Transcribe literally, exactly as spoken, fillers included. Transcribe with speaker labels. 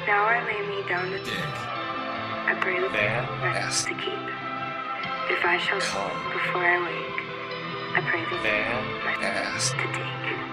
Speaker 1: Now I lay me down to
Speaker 2: Dick.
Speaker 1: I pray the
Speaker 2: Van
Speaker 1: rest
Speaker 2: Ass.
Speaker 1: to keep. If I shall
Speaker 2: Come.
Speaker 1: before I wake, I pray the
Speaker 2: Van
Speaker 1: rest
Speaker 2: Ass.
Speaker 1: to take.